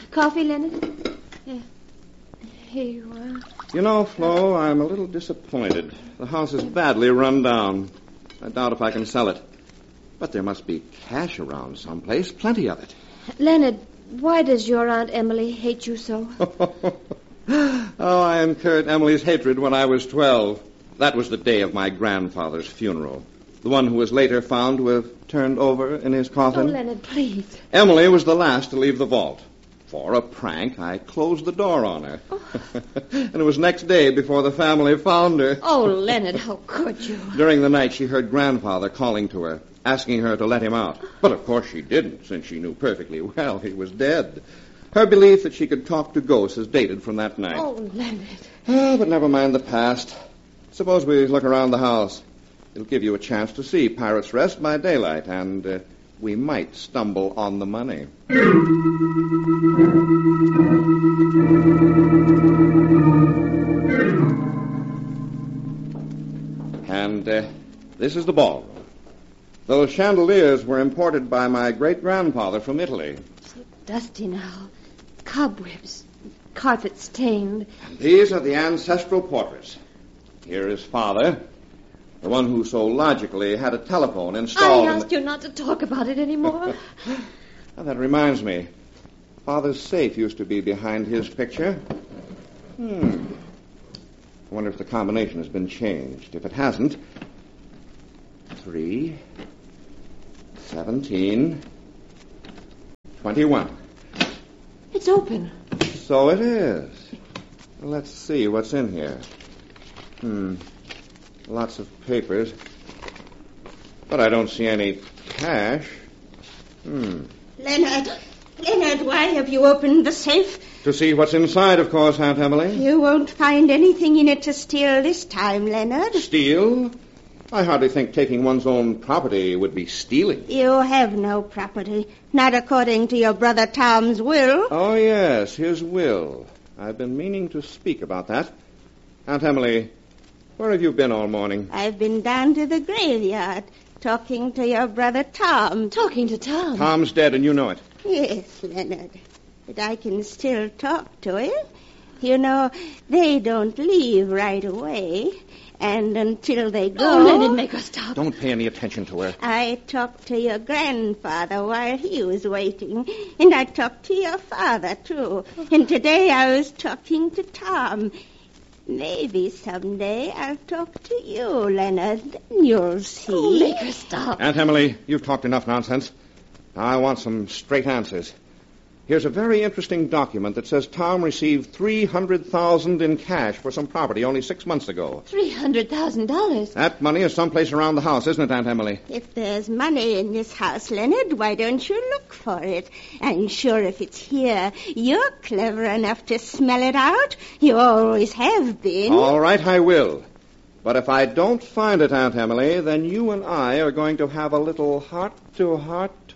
Coffee, Leonard? Yeah. Here you are. You know, Flo, I'm a little disappointed. The house is badly run down. I doubt if I can sell it. But there must be cash around someplace, plenty of it. Leonard, why does your Aunt Emily hate you so? Oh, I incurred Emily's hatred when I was 12. That was the day of my grandfather's funeral. The one who was later found to have turned over in his coffin. Oh, Leonard, please. Emily was the last to leave the vault. For a prank, I closed the door on her. Oh. And it was next day before the family found her. Oh, Leonard, how could you? During the night, she heard Grandfather calling to her, asking her to let him out. But of course she didn't, since she knew perfectly well he was dead. Her belief that she could talk to ghosts is dated from that night. Oh, Leonard. Oh, but never mind the past. Suppose we look around the house. It'll give you a chance to see Pirate's Rest by daylight, and we might stumble on the money. And this is the ballroom. Those chandeliers were imported by my great-grandfather from Italy. So dusty now. Cobwebs. Carpet stained. And these are the ancestral portraits. Here is Father, the one who so logically had a telephone installed. I asked you not to talk about it anymore. Well, that reminds me. Father's safe used to be behind his picture. I wonder if the combination has been changed. If it hasn't, 3, 17, 21. It's open. So it is. Let's see what's in here. Lots of papers. But I don't see any cash. Leonard, why have you opened the safe? To see what's inside, of course, Aunt Emily. You won't find anything in it to steal this time, Leonard. Steal? I hardly think taking one's own property would be stealing. You have no property, not according to your brother Tom's will. Oh, yes, his will. I've been meaning to speak about that. Aunt Emily, where have you been all morning? I've been down to the graveyard, talking to your brother Tom. Talking to Tom? Tom's dead, and you know it. Yes, Leonard, but I can still talk to him. You know, they don't leave right away. And until they go... Oh, Leonard, make her stop. Don't pay any attention to her. I talked to your grandfather while he was waiting. And I talked to your father, too. And today I was talking to Tom. Maybe someday I'll talk to you, Leonard. Then you'll see. Oh, make her stop. Aunt Emily, you've talked enough nonsense. I want some straight answers. Here's a very interesting document that says Tom received $300,000 in cash for some property only 6 months ago. $300,000? That money is someplace around the house, isn't it, Aunt Emily? If there's money in this house, Leonard, why don't you look for it? I'm sure if it's here, you're clever enough to smell it out. You always have been. All right, I will. But if I don't find it, Aunt Emily, then you and I are going to have a little heart-to-heart